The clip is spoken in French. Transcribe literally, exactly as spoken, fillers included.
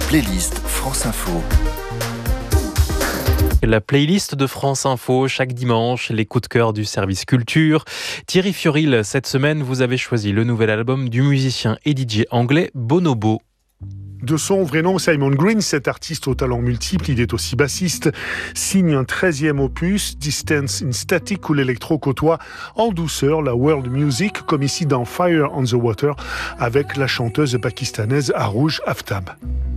playlist France Info. La playlist de France Info, chaque dimanche, les coups de cœur du service culture. Thierry Furil, cette semaine, vous avez choisi le nouvel album du musicien et D J anglais Bonobo. De son vrai nom, Simon Green, cet artiste au talent multiple, il est aussi bassiste, signe un treizième opus, Distance in Static, où l'électro côtoie en douceur la world music, comme ici dans Fire on the Water, avec la chanteuse pakistanaise Arooj Aftab.